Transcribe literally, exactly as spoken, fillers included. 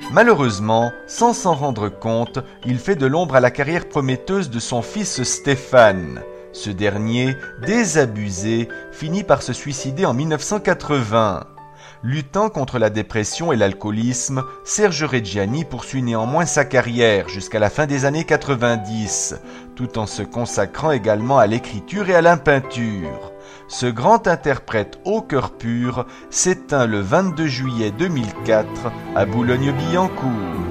Malheureusement, sans s'en rendre compte, il fait de l'ombre à la carrière prometteuse de son fils Stéphane. Ce dernier, désabusé, finit par se suicider en mille neuf cent quatre-vingts. Luttant contre la dépression et l'alcoolisme, Serge Reggiani poursuit néanmoins sa carrière jusqu'à la fin des années quatre-vingt-dix, tout en se consacrant également à l'écriture et à la peinture. Ce grand interprète au cœur pur s'éteint le vingt-deux juillet deux mille quatre à Boulogne-Billancourt.